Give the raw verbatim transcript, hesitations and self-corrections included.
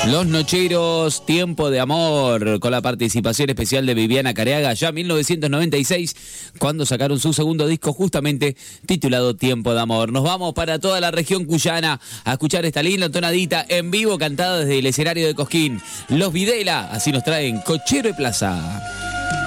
Los Nocheros, Tiempo de Amor, con la participación especial de Viviana Careaga, ya en mil novecientos noventa y seis, cuando sacaron su segundo disco justamente titulado Tiempo de Amor. Nos vamos para toda la región cuyana a escuchar esta linda tonadita en vivo cantada desde el escenario de Cosquín. Los Videla, así nos traen Cochero y Plaza.